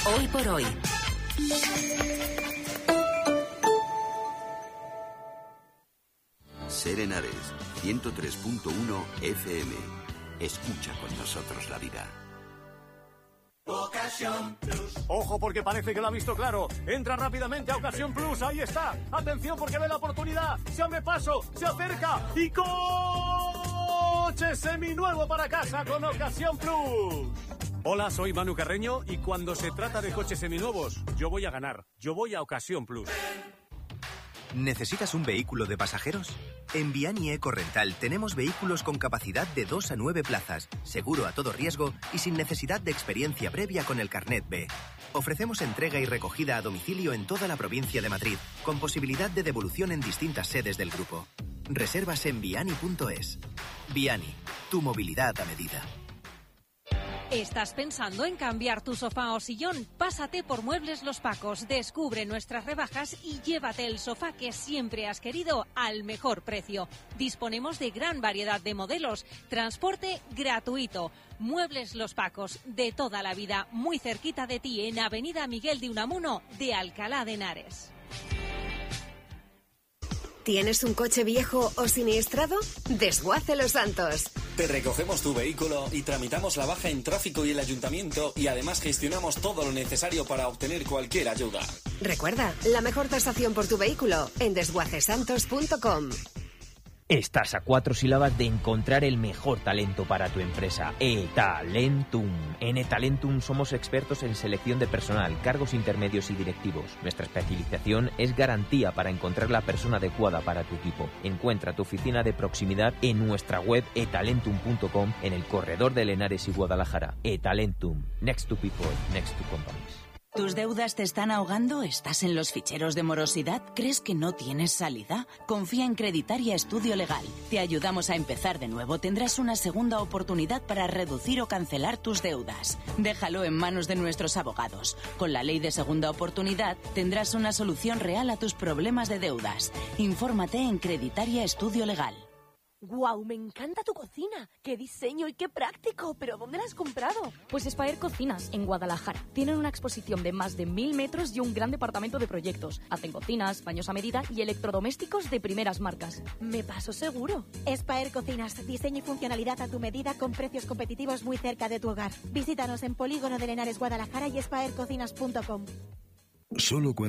Hoy por hoy. Ser Henares, 103.1 FM. Escucha con nosotros la vida. Ocasión Plus. Ojo, porque parece que lo ha visto claro. Entra rápidamente a Ocasión Plus. Ahí está. Atención, porque ve la oportunidad. Se abre paso, se acerca y coche seminuevo para casa con Ocasión Plus. Hola, soy Manu Carreño y cuando se trata de coches seminuevos, yo voy a ganar. Yo voy a Ocasión Plus. ¿Necesitas un vehículo de pasajeros? En Viani Eco Rental tenemos vehículos con capacidad de 2 a 9 plazas, seguro a todo riesgo y sin necesidad de experiencia previa con el Carnet B. Ofrecemos entrega y recogida a domicilio en toda la provincia de Madrid, con posibilidad de devolución en distintas sedes del grupo. Reservas en viani.es. Viani, tu movilidad a medida. ¿Estás pensando en cambiar tu sofá o sillón? Pásate por Muebles Los Pacos, descubre nuestras rebajas y llévate el sofá que siempre has querido al mejor precio. Disponemos de gran variedad de modelos, transporte gratuito. Muebles Los Pacos, de toda la vida, muy cerquita de ti en Avenida Miguel de Unamuno de Alcalá de Henares. ¿Tienes un coche viejo o siniestrado? Desguace Los Santos. Te recogemos tu vehículo y tramitamos la baja en tráfico y el ayuntamiento y además gestionamos todo lo necesario para obtener cualquier ayuda. Recuerda, la mejor tasación por tu vehículo en desguacesantos.com. Estás a 4 sílabas de encontrar el mejor talento para tu empresa. eTalentum. En eTalentum somos expertos en selección de personal, cargos intermedios y directivos. Nuestra especialización es garantía para encontrar la persona adecuada para tu equipo. Encuentra tu oficina de proximidad en nuestra web etalentum.com, en el corredor de Henares y Guadalajara. eTalentum. Next to people, next to companies. ¿Tus deudas te están ahogando? ¿Estás en los ficheros de morosidad? ¿Crees que no tienes salida? Confía en Creditaria Estudio Legal. Te ayudamos a empezar de nuevo. Tendrás una segunda oportunidad para reducir o cancelar tus deudas. Déjalo en manos de nuestros abogados. Con la ley de segunda oportunidad tendrás una solución real a tus problemas de deudas. Infórmate en Creditaria Estudio Legal. ¡Guau! Me encanta tu cocina. ¡Qué diseño y qué práctico! ¿Pero dónde la has comprado? Pues Espaer Cocinas, en Guadalajara. Tienen una exposición de más de 1000 metros y un gran departamento de proyectos. Hacen cocinas, baños a medida y electrodomésticos de primeras marcas. Me paso seguro. Espaer Cocinas, diseño y funcionalidad a tu medida con precios competitivos muy cerca de tu hogar. Visítanos en Polígono de Henares, Guadalajara y espaercocinas.com. Solo cuando